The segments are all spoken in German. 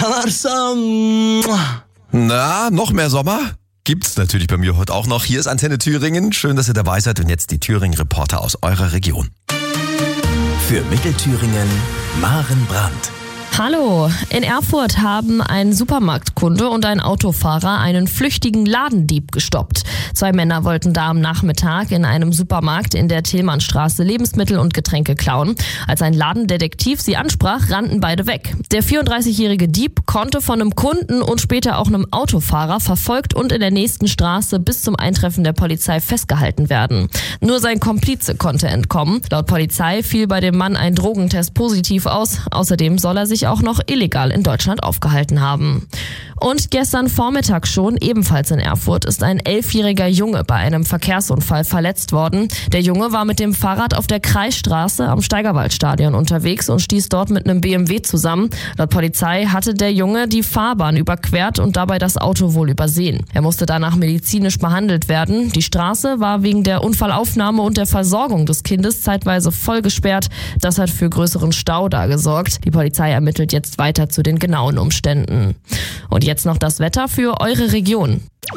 Kalarsam. Na, noch mehr Sommer? Gibt's natürlich bei mir heute auch noch. Hier ist Antenne Thüringen. Schön, dass ihr dabei seid. Und jetzt die Thüringen-Reporter aus eurer Region. Für Mittelthüringen, Maren Brandt. Hallo, in Erfurt haben ein Supermarktkunde und ein Autofahrer einen flüchtigen Ladendieb gestoppt. 2 Männer wollten da am Nachmittag in einem Supermarkt in der Tillmannstraße Lebensmittel und Getränke klauen. Als ein Ladendetektiv sie ansprach, rannten beide weg. Der 34-jährige Dieb konnte von einem Kunden und später auch einem Autofahrer verfolgt und in der nächsten Straße bis zum Eintreffen der Polizei festgehalten werden. Nur sein Komplize konnte entkommen. Laut Polizei fiel bei dem Mann ein Drogentest positiv aus. Außerdem soll er sich auch noch illegal in Deutschland aufgehalten haben. Und gestern Vormittag schon, ebenfalls in Erfurt, ist ein 11-jähriger Junge bei einem Verkehrsunfall verletzt worden. Der Junge war mit dem Fahrrad auf der Kreisstraße am Steigerwaldstadion unterwegs und stieß dort mit einem BMW zusammen. Laut Polizei hatte der Junge die Fahrbahn überquert und dabei das Auto wohl übersehen. Er musste danach medizinisch behandelt werden. Die Straße war wegen der Unfallaufnahme und der Versorgung des Kindes zeitweise voll gesperrt. Das hat für größeren Stau da gesorgt. Die Polizei ermittelt jetzt weiter zu den genauen Umständen. Und jetzt noch das Wetter für eure Region.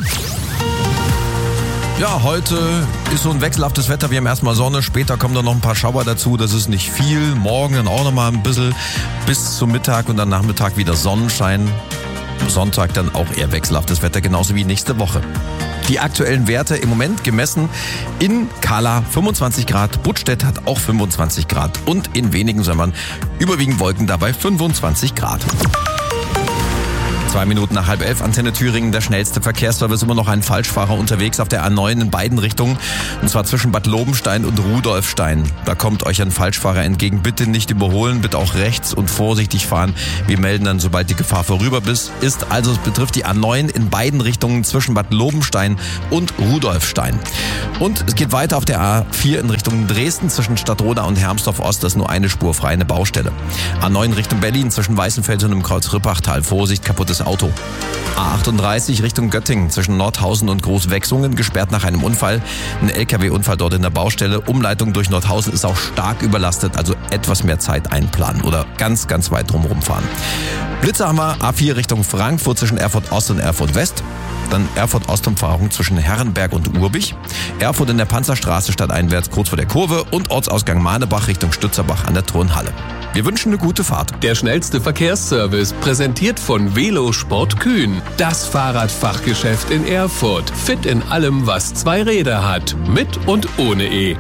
Ja, heute ist so ein wechselhaftes Wetter. Wir haben erstmal Sonne, später kommen dann noch ein paar Schauer dazu. Das ist nicht viel. Morgen dann auch nochmal ein bisschen bis zum Mittag und dann Nachmittag wieder Sonnenschein. Sonntag dann auch eher wechselhaftes Wetter, genauso wie nächste Woche. Die aktuellen Werte im Moment gemessen in Kala 25 Grad, Buttstedt hat auch 25 Grad und in wenigen Sommern überwiegend Wolken dabei 25 Grad. 2 Minuten nach 10:30, Antenne Thüringen, der schnellste Verkehrsservice, immer noch ein Falschfahrer unterwegs auf der A9 in beiden Richtungen, und zwar zwischen Bad Lobenstein und Rudolfstein. Da kommt euch ein Falschfahrer entgegen, bitte nicht überholen, bitte auch rechts und vorsichtig fahren. Wir melden dann, sobald die Gefahr vorüber ist. Also es betrifft die A9 in beiden Richtungen zwischen Bad Lobenstein und Rudolfstein. Und es geht weiter auf der A4 in Richtung Dresden zwischen Stadtroda und Hermsdorf Ost, das ist nur eine Spur frei, eine Baustelle. A9 Richtung Berlin zwischen Weißenfels und dem Kreuz Rippachtal, Vorsicht, kaputtes Auto. A38 Richtung Göttingen zwischen Nordhausen und Großwechsungen, gesperrt nach einem Unfall. Ein LKW-Unfall dort in der Baustelle. Umleitung durch Nordhausen ist auch stark überlastet, also etwas mehr Zeit einplanen oder ganz, ganz weit drumherum fahren. Blitzer haben wir, A4 Richtung Frankfurt zwischen Erfurt Ost und Erfurt West. Dann Erfurt Ostumfahrung zwischen Herrenberg und Urbich. Erfurt in der Panzerstraße stadteinwärts kurz vor der Kurve und Ortsausgang Manebach Richtung Stützerbach an der Turnhalle. Wir wünschen eine gute Fahrt. Der schnellste Verkehrsservice, präsentiert von Velosport Kühn. Das Fahrradfachgeschäft in Erfurt. Fit in allem, was 2 Räder hat. Mit und ohne E.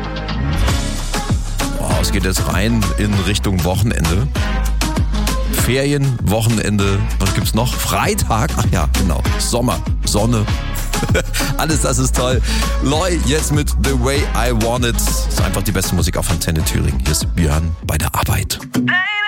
Wow, es geht jetzt rein in Richtung Wochenende. Ferien, Wochenende, was gibt's noch? Freitag, ach ja, genau, Sommer, Sonne. Alles das ist toll. Loy, jetzt mit The Way I Want It. Das ist einfach die beste Musik auf Antenne Thüringen. Hier ist Björn bei der Arbeit. Hey.